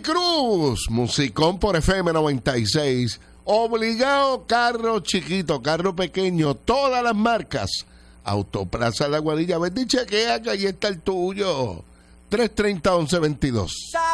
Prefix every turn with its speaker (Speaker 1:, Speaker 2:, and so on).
Speaker 1: Cruz, musicón por FM 96. Obligado, carro chiquito, carro pequeño, todas las marcas. Autoplaza La Guadilla. Ven y chequea que ahí está el tuyo. 330-1122.